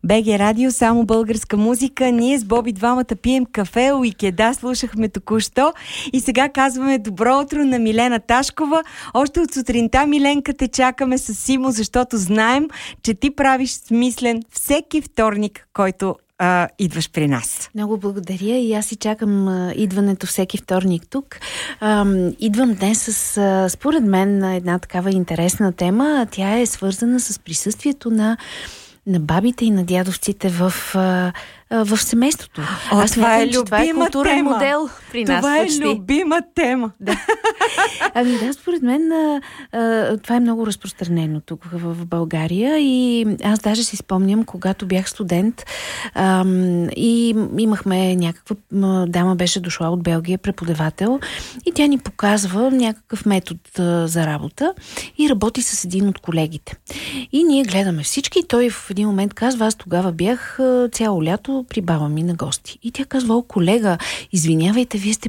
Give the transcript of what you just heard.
БГ Радио, само българска музика. Ние с Боби двамата пием кафе, уикеда, слушахме току-що и сега казваме добро утро на Милена Ташкова. Още от сутринта, Миленка, те чакаме с Симо, защото знаем, че ти правиш смислен всеки вторник, който идваш при нас. Много благодаря и аз си чакам идването всеки вторник тук. Идвам днес с, според мен, една такава интересна тема. Тя е свързана с присъствието на бабите и на дядовците в семейството. Аз смятам, че това е културен тема. Модел при нас. Това почти е любима тема. Да. Да, според мен това е много разпространено тук в България и аз даже си спомням, когато бях студент и имахме някаква дама, беше дошла от Белгия, преподавател, и тя ни показва някакъв метод за работа и работи с един от колегите. И ние гледаме всички и той в един момент казва: аз тогава бях цяло лято при баба ми на гости. И тя казва: о, колега, извинявайте, вие сте